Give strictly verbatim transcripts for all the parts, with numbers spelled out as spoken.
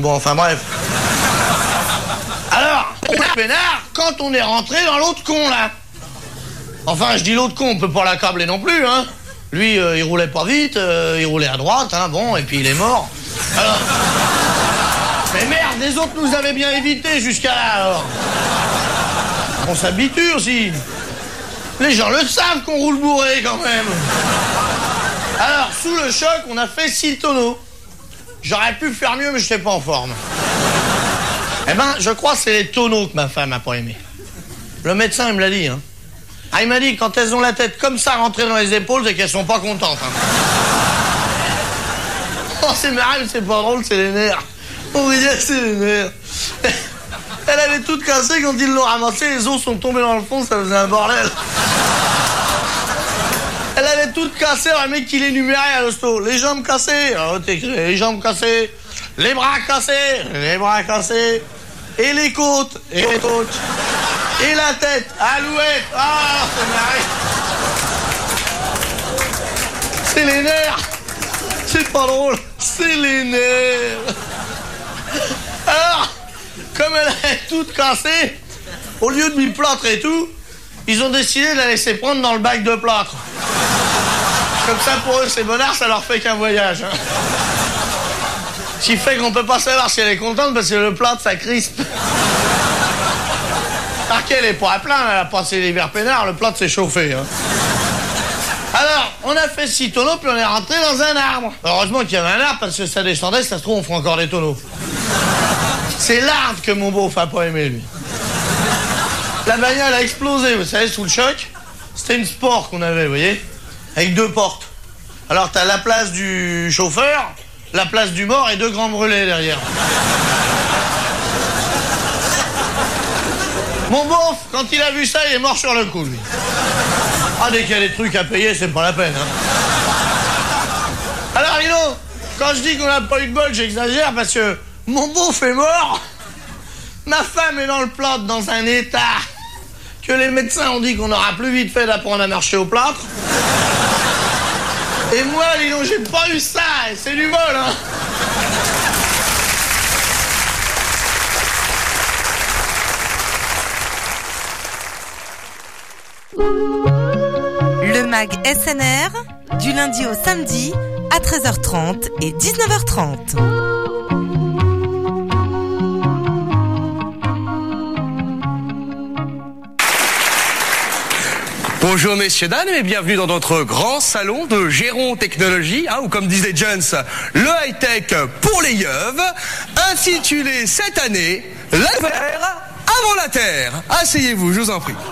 Bon, enfin bref. Alors, on a peinard quand on est rentré dans l'autre con, là. Enfin, je dis l'autre con, on peut pas l'accabler non plus, hein. Lui, euh, il roulait pas vite, euh, il roulait à droite, hein, bon, et puis il est mort. Alors... Mais merde, les autres nous avaient bien évité jusqu'à là, alors. On s'habitue aussi. Les gens le savent qu'on roule bourré, quand même. Alors, sous le choc, on a fait six tonneaux. J'aurais pu faire mieux, mais je n'étais pas en forme. Eh ben, je crois que c'est les tonneaux que ma femme n'a pas aimé. Le médecin, il me l'a dit, hein. Ah, il m'a dit que quand elles ont la tête comme ça rentrée dans les épaules, c'est qu'elles sont pas contentes, hein. Oh, c'est marrant, mais c'est pas drôle, c'est les nerfs. On va dire que c'est les nerfs. Elle avait toute cassée quand ils l'ont ramassée, les os sont tombés dans le fond, ça faisait un bordel. Elle avait toute cassée, alors le mec qui l'énumérait à l'hosto. Les jambes cassées, alors t'es écrit, les jambes cassées, les bras cassés, les bras cassés, et les côtes, et les côtes, et la tête, alouette, ah, c'est marrant. C'est les nerfs. C'est pas drôle, c'est les nerfs. Alors, comme elle est toute cassée, au lieu de m'y plâtre et tout, ils ont décidé de la laisser prendre dans le bac de plâtre. Comme ça, pour eux, c'est bonheur, ça leur fait qu'un voyage. Hein. Ce qui fait qu'on peut pas savoir si elle est contente parce que le plâtre, ça crispe. Par qu'elle est pas à plein, elle a passé l'hiver peinard, le plâtre s'est chauffé. Hein. Alors, on a fait six tonneaux, puis on est rentré dans un arbre. Heureusement qu'il y avait un arbre, parce que ça descendait, ça se trouve, on fera encore des tonneaux. C'est l'arbre que mon beauf a pas aimé, lui. La bagnole a explosé, vous savez, sous le choc. C'était une Sport qu'on avait, vous voyez, avec deux portes. Alors, t'as la place du chauffeur, la place du mort et deux grands brûlés derrière. Mon beauf, quand il a vu ça, il est mort sur le coup, lui. Ah, dès qu'il y a des trucs à payer, c'est pas la peine, hein. Alors, Lino, quand je dis qu'on n'a pas eu de bol, j'exagère parce que mon beauf est mort. Ma femme est dans le plâtre dans un état que les médecins ont dit qu'on aura plus vite fait d'apprendre à marcher au plâtre. Et moi, Lino, j'ai pas eu ça, et c'est du vol, hein. Le mag S N R, du lundi au samedi, à treize heures trente et dix-neuf heures trente. Bonjour messieurs, dames et bienvenue dans notre grand salon de Géron Technologies, hein, ou comme disent les jeunes, le high-tech pour les yeuves, intitulé cette année « La Terre avant la Terre ». Asseyez-vous, je vous en prie.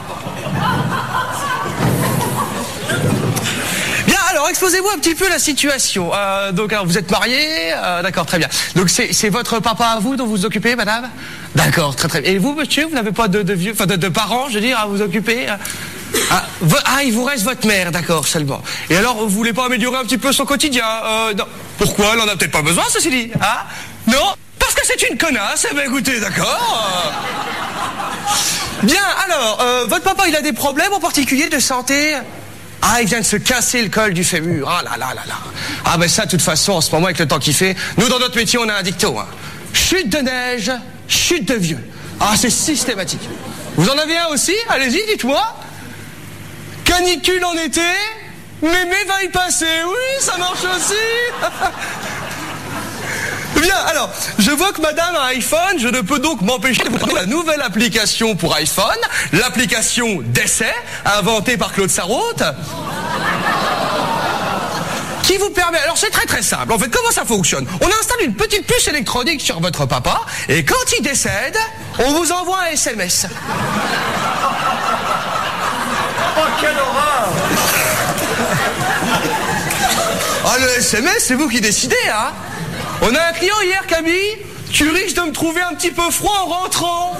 Bien, alors exposez-vous un petit peu la situation. Euh, donc, alors, vous êtes mariés, euh, d'accord, très bien. Donc c'est, c'est votre papa à vous dont vous vous occupez, madame ? D'accord, très très bien. Et vous, monsieur, vous n'avez pas de, de vieux, enfin de, de parents, je veux dire, à vous occuper ? Ah, vo- ah, il vous reste votre mère, d'accord, seulement. Et alors, vous voulez pas améliorer un petit peu son quotidien ? euh, non. Pourquoi ? Elle en a peut-être pas besoin, ceci dit. Hein ? Non ? Parce que c'est une connasse. Eh ben écoutez, d'accord. Bien, alors, euh, votre papa, il a des problèmes en particulier de santé ? Ah, il vient de se casser le col du fémur. Ah là là là là. Ah ben ça, de toute façon, en ce moment, avec le temps qu'il fait, nous, dans notre métier, on a un dicton. Hein. Chute de neige, chute de vieux. Ah, c'est systématique. Vous en avez un aussi ? Allez-y, dites-moi. Canicule en été, mémé va y passer. Oui, ça marche aussi. Bien, alors, je vois que madame a un iPhone, je ne peux donc m'empêcher de vous donner la nouvelle application pour iPhone, l'application d'essai, inventée par Claude Sarraute, qui vous permet... Alors, c'est très très simple. En fait, comment ça fonctionne ? On installe une petite puce électronique sur votre papa, et quand il décède, on vous envoie un S M S. Oh, quelle horreur! Ah, le S M S, c'est vous qui décidez, hein? On a un client hier, Camille, tu risques de me trouver un petit peu froid en rentrant.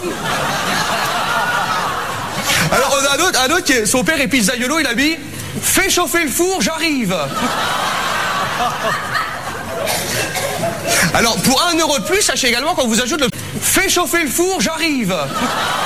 Alors, on a un autre, un autre qui est, son père est pizzaiolo, il a mis « Fais chauffer le four, j'arrive ». Alors, pour un euro de plus, sachez également qu'on vous ajoute le « Fais chauffer le four, j'arrive ».